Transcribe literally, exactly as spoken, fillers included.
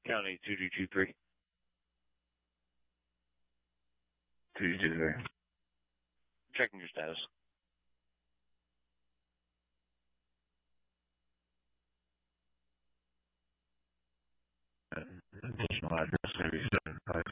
County two two two three. two two three. Checking your status. Additional address, maybe seven five